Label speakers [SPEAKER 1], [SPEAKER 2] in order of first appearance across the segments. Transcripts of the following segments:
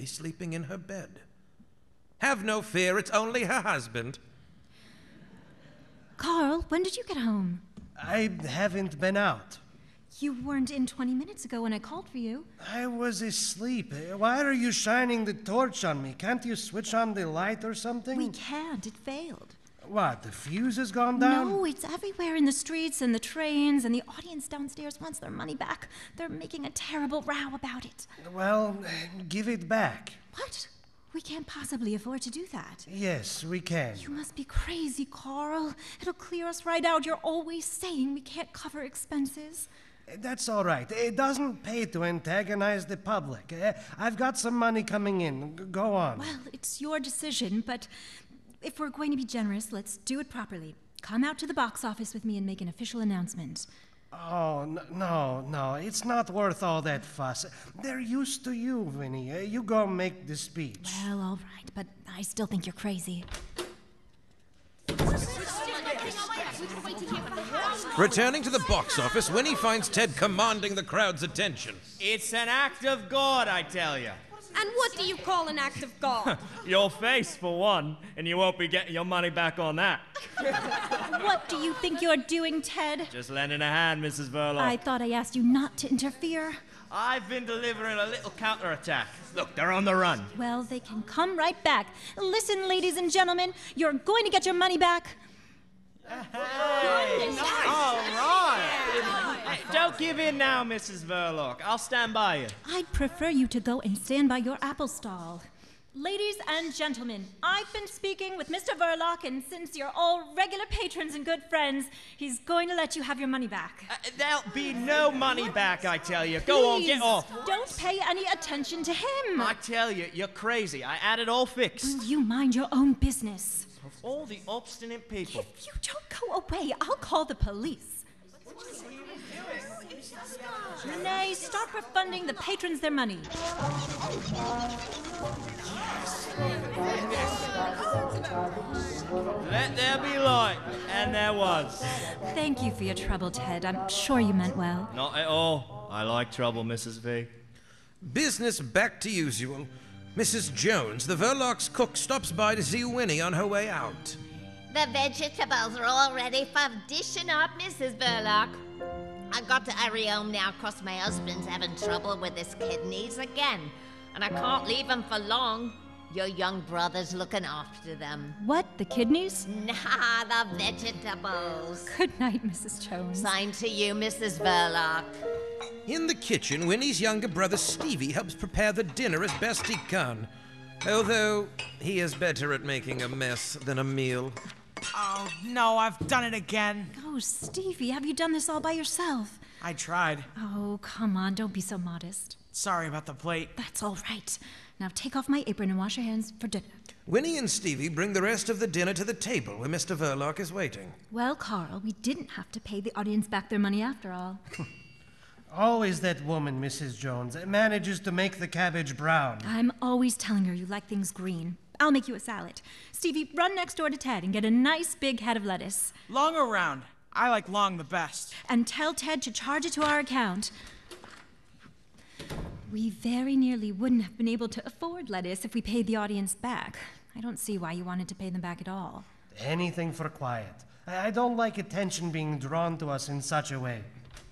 [SPEAKER 1] sleeping in her bed. Have no fear, it's only her husband.
[SPEAKER 2] Carl, when did you get home?
[SPEAKER 3] I haven't been out.
[SPEAKER 2] You weren't in 20 minutes ago when I called for you.
[SPEAKER 3] I was asleep. Why are you shining the torch on me? Can't you switch on the light or something?
[SPEAKER 2] We can't. It failed.
[SPEAKER 3] What, the fuse has gone down?
[SPEAKER 2] No, it's everywhere in the streets and the trains, and the audience downstairs wants their money back. They're making a terrible row about it.
[SPEAKER 3] Well, give it back.
[SPEAKER 2] What? We can't possibly afford to do that.
[SPEAKER 3] Yes, we can.
[SPEAKER 2] You must be crazy, Carl. It'll clear us right out. You're always saying we can't cover expenses.
[SPEAKER 3] That's all right. It doesn't pay to antagonize the public. I've got some money coming in. Go on.
[SPEAKER 2] Well, it's your decision, but if we're going to be generous, let's do it properly. Come out to the box office with me and make an official announcement.
[SPEAKER 3] Oh, no. It's not worth all that fuss. They're used to you, Winnie. You go make the speech.
[SPEAKER 2] Well, all right, but I still think you're crazy.
[SPEAKER 1] Returning to the box office, Winnie finds Ted commanding the crowd's attention.
[SPEAKER 4] It's an act of God, I tell you.
[SPEAKER 5] And what do you call an act of God?
[SPEAKER 4] Your face, for one, and you won't be getting your money back on that.
[SPEAKER 2] What do you think you're doing, Ted?
[SPEAKER 4] Just lending a hand, Mrs. Verloc.
[SPEAKER 2] I thought I asked you not to interfere.
[SPEAKER 4] I've been delivering a little counterattack. Look, they're on the run.
[SPEAKER 2] Well, they can come right back. Listen, ladies and gentlemen, you're going to get your money back.
[SPEAKER 4] Hey, all right. Hey, don't give in now, Mrs. Verloc. I'll stand by you.
[SPEAKER 2] I'd prefer you to go and stand by your apple stall. Ladies and gentlemen, I've been speaking with Mr. Verloc, and since you're all regular patrons and good friends, he's going to let you have your money back.
[SPEAKER 4] There'll be no money back, I tell you. Go on, get off.
[SPEAKER 2] Don't pay any attention to him.
[SPEAKER 4] I tell you, you're crazy. I had it all fixed.
[SPEAKER 2] Will you mind your own business?
[SPEAKER 4] Of all the obstinate people.
[SPEAKER 2] If you don't go away, I'll call the police. Renee, start refunding the patrons their money.
[SPEAKER 4] Let there be light, and there was.
[SPEAKER 2] Thank you for your trouble, Ted. I'm sure you meant well.
[SPEAKER 4] Not at all. I like trouble, Mrs. V.
[SPEAKER 1] Business back to usual. Mrs. Jones, the Verloc's cook, stops by to see Winnie on her way out.
[SPEAKER 6] The vegetables are all ready for dishing up, Mrs. Verloc. I've got to hurry home now, 'cause my husband's having trouble with his kidneys again. And I can't leave him for long. Your young brother's looking after them.
[SPEAKER 2] What, the kidneys?
[SPEAKER 6] Nah, the vegetables.
[SPEAKER 2] Good night, Mrs. Jones.
[SPEAKER 6] Same to you, Mrs. Verloc.
[SPEAKER 1] In the kitchen, Winnie's younger brother Stevie helps prepare the dinner as best he can, although he is better at making a mess than a meal.
[SPEAKER 7] Oh, no, I've done it again.
[SPEAKER 2] Oh, Stevie, have you done this all by yourself?
[SPEAKER 7] I tried.
[SPEAKER 2] Oh, come on, don't be so modest.
[SPEAKER 7] Sorry about the plate.
[SPEAKER 2] That's all right. Now take off my apron and wash your hands for dinner.
[SPEAKER 1] Winnie and Stevie bring the rest of the dinner to the table where Mr. Verloc is waiting.
[SPEAKER 2] Well, Carl, we didn't have to pay the audience back their money after all.
[SPEAKER 3] Always that woman, Mrs. Jones, manages to make the cabbage brown.
[SPEAKER 2] I'm always telling her you like things green. I'll make you a salad. Stevie, run next door to Ted and get a nice big head of lettuce.
[SPEAKER 7] Long or round? I like long the best.
[SPEAKER 2] And tell Ted to charge it to our account. We very nearly wouldn't have been able to afford lettuce if we paid the audience back. I don't see why you wanted to pay them back at all.
[SPEAKER 3] Anything for quiet. I don't like attention being drawn to us in such a way.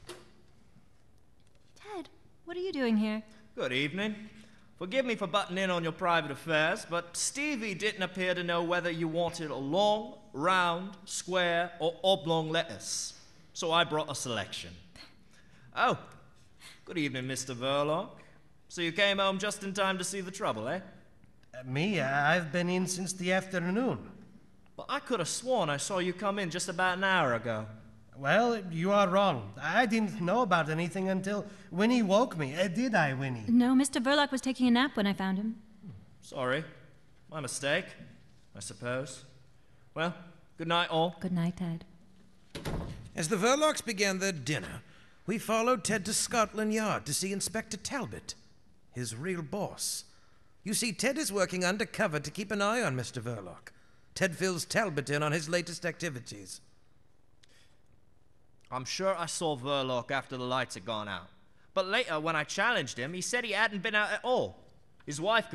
[SPEAKER 2] Ted, what are you doing here?
[SPEAKER 4] Good evening. Forgive me for butting in on your private affairs, but Stevie didn't appear to know whether you wanted a long, round, square, or oblong lettuce. So I brought a selection. Oh, good evening, Mr. Verloc. So you came home just in time to see the trouble, eh?
[SPEAKER 3] Me? I've been in since the afternoon.
[SPEAKER 4] But I could have sworn I saw you come in just about an hour ago.
[SPEAKER 3] Well, you are wrong. I didn't know about anything until Winnie woke me. Did I, Winnie?
[SPEAKER 2] No, Mr. Verloc was taking a nap when I found him.
[SPEAKER 4] Sorry. My mistake, I suppose. Well, good night, all.
[SPEAKER 2] Good night, Ted.
[SPEAKER 1] As the Verlocs began their dinner, we followed Ted to Scotland Yard to see Inspector Talbot, his real boss. You see, Ted is working undercover to keep an eye on Mr. Verloc. Ted fills Talbot in on his latest activities.
[SPEAKER 4] I'm sure I saw Verloc after the lights had gone out. But later, when I challenged him, he said he hadn't been out at all. His wife